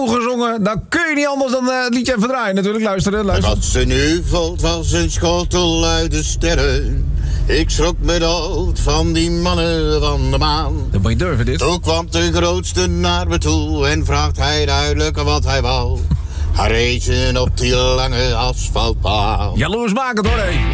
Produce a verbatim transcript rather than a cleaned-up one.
gezongen. Dan kun je niet anders dan uh, het liedje even draaien natuurlijk. Luisteren, luisteren. Wat ze nu valt was een schotel uit de sterren. Ik schrok me dood van die mannen van de maan. Dan moet je durven dit. Toen kwam de grootste naar me toe en vraagt hij duidelijk wat hij wou. Hij reed op die lange asfaltbaan. Jaloers maken hoor, hé.